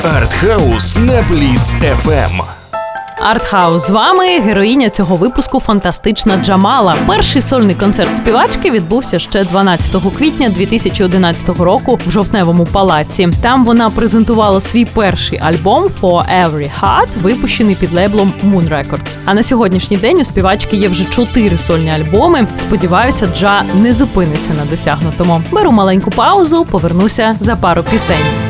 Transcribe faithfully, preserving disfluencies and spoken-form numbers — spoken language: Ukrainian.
Артхаус на Бліц еф ем. Артхаус з вами, героїня цього випуску фантастична Джамала. Перший сольний концерт співачки відбувся ще дванадцятого квітня дві тисячі одинадцятого року в Жовтневому палаці. Там вона презентувала свій перший альбом «For Every Heart», випущений під лейблом Moon Records. А на сьогоднішній день у співачки є вже чотири сольні альбоми. Сподіваюся, Джа не зупиниться на досягнутому. Беру маленьку паузу, повернуся за пару пісень.